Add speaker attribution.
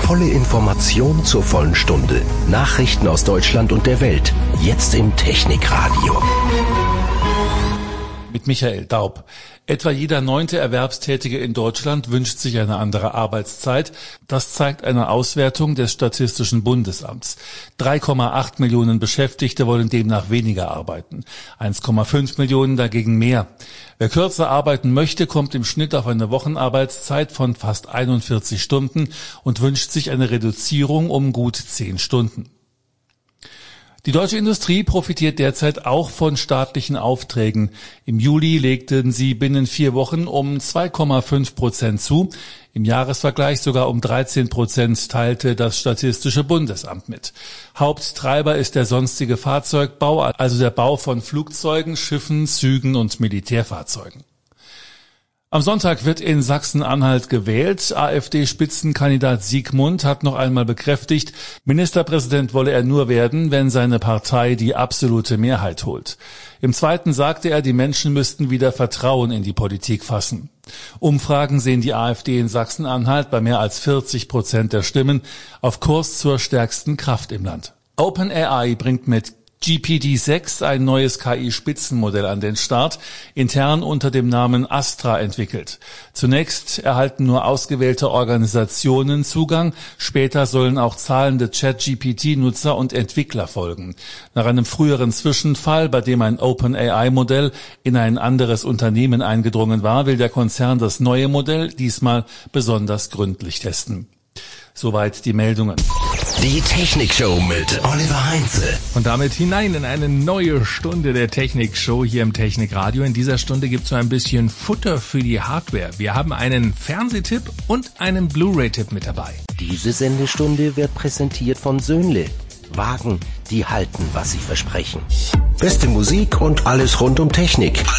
Speaker 1: Volle Information zur vollen Stunde. Nachrichten aus Deutschland und der Welt. Jetzt im Technikradio.
Speaker 2: Mit Michael Daub. Etwa jeder 9. Erwerbstätige in Deutschland wünscht sich eine andere Arbeitszeit. Das zeigt eine Auswertung des Statistischen Bundesamts. 3,8 Millionen Beschäftigte wollen demnach weniger arbeiten. 1,5 Millionen dagegen mehr. Wer kürzer arbeiten möchte, kommt im Schnitt auf eine Wochenarbeitszeit von fast 41 Stunden und wünscht sich eine Reduzierung um gut 10 Stunden. Die deutsche Industrie profitiert derzeit auch von staatlichen Aufträgen. Im Juli legten sie binnen 4 Wochen um 2,5% zu. Im Jahresvergleich sogar um 13%, teilte das Statistische Bundesamt mit. Haupttreiber ist der sonstige Fahrzeugbau, also der Bau von Flugzeugen, Schiffen, Zügen und Militärfahrzeugen. Am Sonntag wird in Sachsen-Anhalt gewählt. AfD-Spitzenkandidat Siegmund hat noch einmal bekräftigt, Ministerpräsident wolle er nur werden, wenn seine Partei die absolute Mehrheit holt. Im Zweiten sagte er, die Menschen müssten wieder Vertrauen in die Politik fassen. Umfragen sehen die AfD in Sachsen-Anhalt bei mehr als 40% der Stimmen auf Kurs zur stärksten Kraft im Land. OpenAI bringt mit GPT-6 ein neues KI-Spitzenmodell an den Start, intern unter dem Namen Astra entwickelt. Zunächst erhalten nur ausgewählte Organisationen Zugang, später sollen auch zahlende ChatGPT-Nutzer und Entwickler folgen. Nach einem früheren Zwischenfall, bei dem ein OpenAI-Modell in ein anderes Unternehmen eingedrungen war, will der Konzern das neue Modell diesmal besonders gründlich testen. Soweit die Meldungen.
Speaker 1: Die Technikshow mit Oliver Heinze.
Speaker 3: Und damit hinein in eine neue Stunde der Technikshow hier im Technikradio. In dieser Stunde gibt es so ein bisschen Futter für die Hardware. Wir haben einen Fernsehtipp und einen Blu-ray-Tipp mit dabei.
Speaker 1: Diese Sendestunde wird präsentiert von Söhnle. Wagen, die halten, was sie versprechen. Beste Musik und alles rund um Technik.